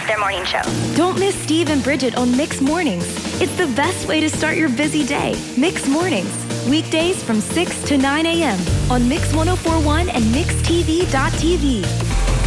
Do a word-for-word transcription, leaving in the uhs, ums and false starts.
their morning show. Don't miss Steve and Bridget on Mix Mornings. It's the best way to start your busy day. Mix Mornings. Weekdays from six to nine a.m. on Mix one oh four point one and mix t v dot t v.